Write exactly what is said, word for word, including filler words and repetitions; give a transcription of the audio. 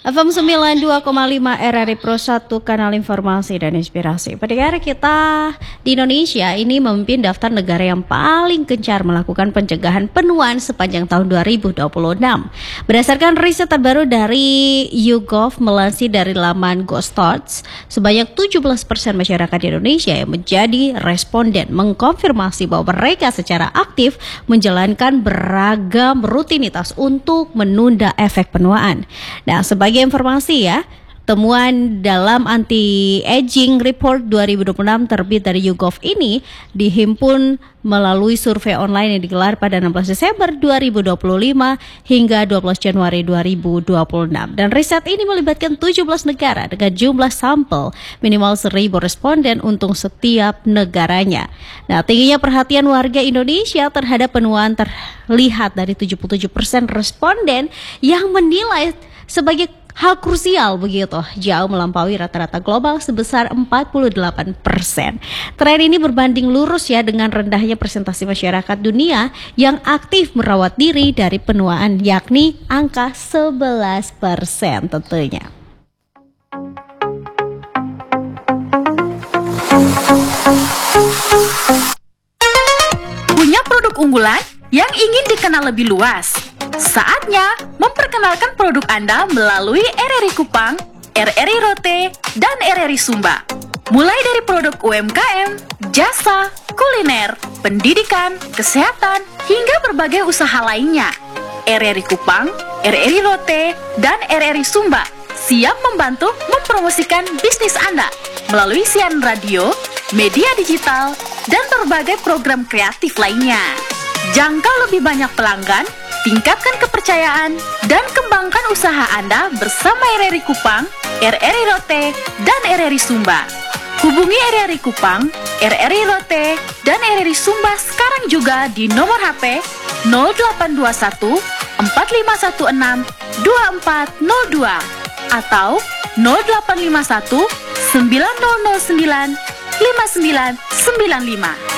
F M sembilan puluh dua koma lima R R I Pro satu, kanal informasi dan inspirasi. Pendengar kita di Indonesia ini memimpin daftar negara yang paling gencar melakukan pencegahan penuaan sepanjang tahun dua ribu dua puluh enam. Berdasarkan riset terbaru dari YouGov melansir dari laman GoStats, sebanyak tujuh belas persen masyarakat di Indonesia yang menjadi responden mengkonfirmasi bahwa mereka secara aktif menjalankan beragam rutinitas untuk menunda efek penuaan. Nah, sebagai informasi ya, temuan dalam Anti-Aging Report dua ribu dua puluh enam terbit dari YouGov ini dihimpun melalui survei online yang digelar pada enam belas Desember dua ribu dua puluh lima hingga dua belas Januari dua ribu dua puluh enam. Dan riset ini melibatkan tujuh belas negara dengan jumlah sampel minimal seribu responden untuk setiap negaranya. Nah, tingginya perhatian warga Indonesia terhadap penuaan terlihat dari tujuh puluh tujuh persen responden yang menilai sebagai hal krusial begitu, jauh melampaui rata-rata global sebesar empat puluh delapan persen. Tren ini berbanding lurus ya dengan rendahnya persentase masyarakat dunia yang aktif merawat diri dari penuaan, yakni angka sebelas persen tentunya. Punya produk unggulan yang ingin dikenal lebih luas? Saatnya memperkenalkan produk Anda melalui R R I Kupang, R R I Rote, dan R R I Sumba. Mulai dari produk U M K M, jasa, kuliner, pendidikan, kesehatan, hingga berbagai usaha lainnya. R R I Kupang, R R I Rote, dan R R I Sumba siap membantu mempromosikan bisnis Anda melalui siaran radio, media digital, dan berbagai program kreatif lainnya. Jangkau lebih banyak pelanggan, tingkatkan kepercayaan, dan kembangkan usaha Anda bersama R R I Kupang, R R I Rote, dan R R I Sumba. Hubungi R R I Kupang, R R I Rote, dan R R I Sumba sekarang juga di nomor H P nol delapan dua satu empat lima satu enam dua empat nol dua atau nol delapan lima satu sembilan nol nol sembilan lima sembilan sembilan lima.